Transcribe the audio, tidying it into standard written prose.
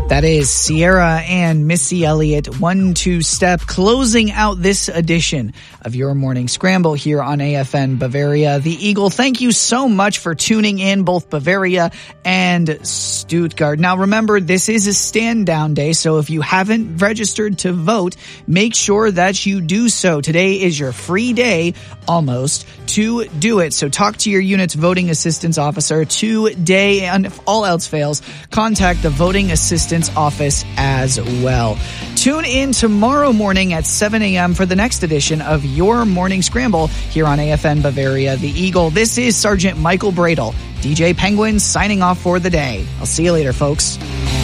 That is Sierra and Missy Elliott, 1-2 Step, closing out this edition of your Morning Scramble here on AFN Bavaria. The Eagle, thank you so much for tuning in, both Bavaria and Stuttgart. Now remember, this is a stand-down day, so if you haven't registered to vote, make sure that you do so. Today is your free day, almost, to do it. So talk to your unit's voting assistance officer today, and if all else fails, contact the voting assistance office as well. Tune in tomorrow morning at 7 a.m. for the next edition of your Morning Scramble here on AFN Bavaria, The Eagle. This is Sergeant Michael Bradle, DJ Penguin, signing off for the day. I'll see you later, folks.